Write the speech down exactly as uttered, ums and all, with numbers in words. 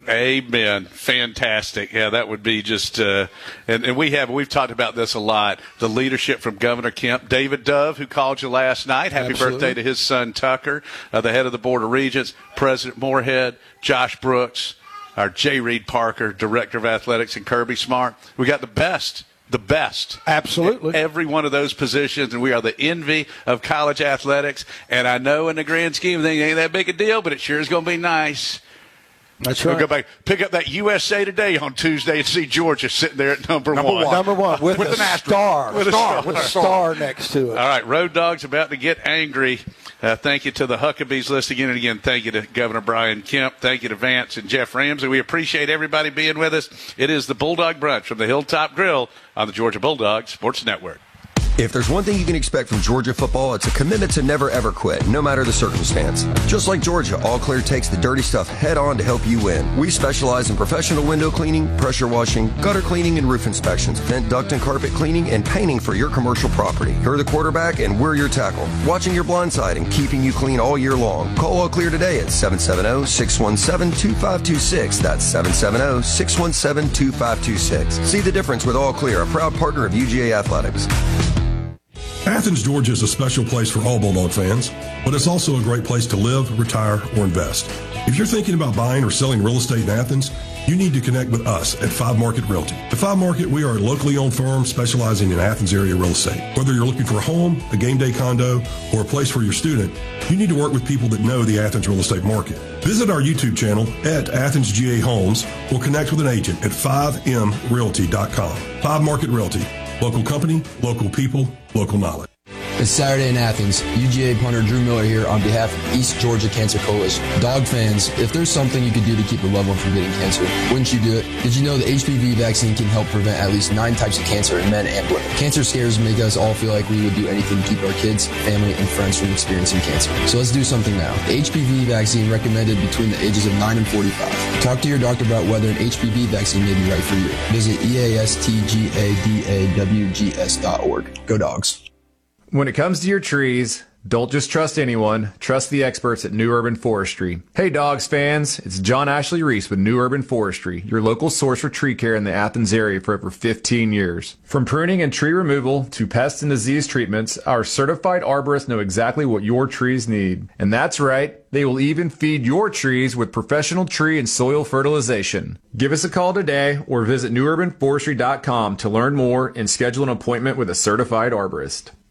Amen. Fantastic. Yeah, that would be just, uh, and, and we have, we've talked about this a lot, the leadership from Governor Kemp. David Dove, who called you last night, happy Absolutely. birthday to his son Tucker, uh, the head of the Board of Regents, President Moorhead, Josh Brooks, our J. Reed Parker, Director of Athletics, and Kirby Smart. We got the best. The best. Absolutely. Every one of those positions, and we are the envy of college athletics. And I know in the grand scheme of things, it ain't that big a deal, but it sure is going to be nice. That's We'll right. go back, pick up that U S A Today on Tuesday and see Georgia sitting there at number, Number one. one. Number one with, With a an asterisk. star. With a star. star. With a star next to it. All right, Road Dogg's about to get angry. Uh, thank you to the Huckabees list again and again. Thank you to Governor Brian Kemp. Thank you to Vance and Jeff Ramsey. We appreciate everybody being with us. It is the Bulldog Brunch from the Hilltop Grill on the Georgia Bulldog Sports Network. If there's one thing you can expect from Georgia football, it's a commitment to never ever quit, no matter the circumstance. Just like Georgia, All Clear takes the dirty stuff head on to help you win. We specialize in professional window cleaning, pressure washing, gutter cleaning and roof inspections, vent duct and carpet cleaning, and painting for your commercial property. You're the quarterback and we're your tackle, watching your blind side and keeping you clean all year long. Call All Clear today at seven seven zero, six one seven, two five two six. That's seven seven zero, six one seven, two five two six. See the difference with All Clear, a proud partner of U G A Athletics. Athens, Georgia is a special place for all Bulldog fans, but it's also a great place to live, retire, or invest. If you're thinking about buying or selling real estate in Athens, you need to connect with us at Five Market Realty. At Five Market, we are a locally owned firm specializing in Athens area real estate. Whether you're looking for a home, a game day condo, or a place for your student, you need to work with people that know the Athens real estate market. Visit our YouTube channel at Athens G A Homes or connect with an agent at five m realty dot com. Five Market Realty. Local company, local people, local knowledge. It's Saturday in Athens. U G A punter Drew Miller here on behalf of East Georgia Cancer Coalition. Dog fans, if there's something you could do to keep a loved one from getting cancer, wouldn't you do it? Did you know the H P V vaccine can help prevent at least nine types of cancer in men and women? Cancer scares make us all feel like we would do anything to keep our kids, family, and friends from experiencing cancer. So let's do something now. The H P V vaccine recommended between the ages of nine and forty-five. Talk to your doctor about whether an H P V vaccine may be right for you. Visit E A S T G A D A W G S dot org. Go Dogs. When it comes to your trees, don't just trust anyone. Trust the experts at New Urban Forestry. Hey, Dogs fans, it's John Ashley Reese with New Urban Forestry, your local source for tree care in the Athens area for over fifteen years. From pruning and tree removal to pest and disease treatments, our certified arborists know exactly what your trees need. And that's right, they will even feed your trees with professional tree and soil fertilization. Give us a call today or visit new urban forestry dot com to learn more and schedule an appointment with a certified arborist.